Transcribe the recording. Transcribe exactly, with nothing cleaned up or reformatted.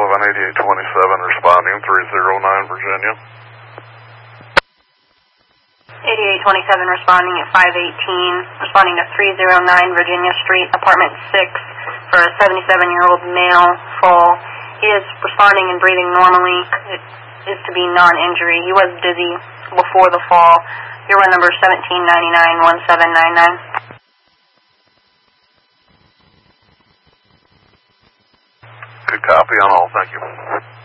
eleven, eighty-eight twenty-seven, responding three oh nine Virginia. eighty-eight twenty-seven responding at five eighteen, responding to three oh nine Virginia Street, apartment six, for a seventy-seven-year-old male fall. He is responding and breathing normally. It is to be non-injury. He was dizzy before the fall. Your run number seventeen ninety-nine, one seven nine nine. Good copy on all. Thank you.